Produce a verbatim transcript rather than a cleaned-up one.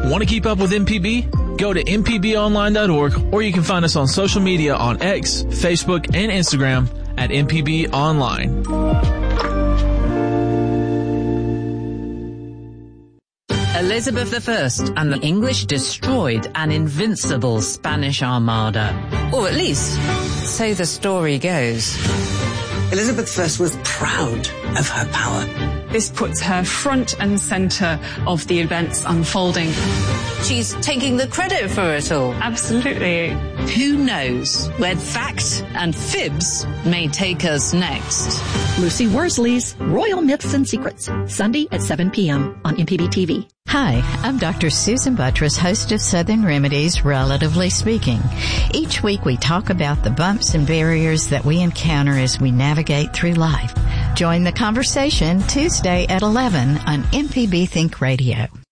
Want to keep up with M P B? Go to m p b online dot org, or you can find us on social media on X, Facebook, and Instagram at M P B Online. Elizabeth the First and the English destroyed an invincible Spanish armada. Or at least, so the story goes. Elizabeth the First was proud of her power. This puts her front and centre of the events unfolding. She's taking the credit for it all. Absolutely. Who knows where fact and fibs may take us next? Lucy Worsley's Royal Myths and Secrets, Sunday at seven p.m. on M P B T V. Hi, I'm Doctor Susan Buttress, host of Southern Remedies, Relatively Speaking. Each week we talk about the bumps and barriers that we encounter as we navigate through life. Join the conversation Tuesday at eleven on M P B Think Radio.